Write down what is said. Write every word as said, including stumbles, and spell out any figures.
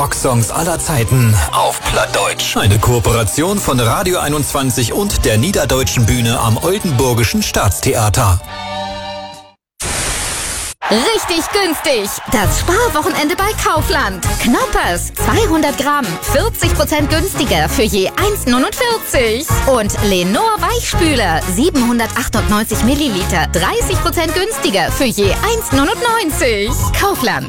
Rocksongs aller Zeiten auf Plattdeutsch. Eine Kooperation von Radio einundzwanzig und der Niederdeutschen Bühne am Oldenburgischen Staatstheater. Richtig günstig! Das Sparwochenende bei Kaufland. Knoppers, zweihundert Gramm, vierzig Prozent günstiger für je eins neunundvierzig. Und Lenor Weichspüler, siebenhundertachtundneunzig Milliliter, dreißig Prozent günstiger für je eins neunundneunzig. Kaufland.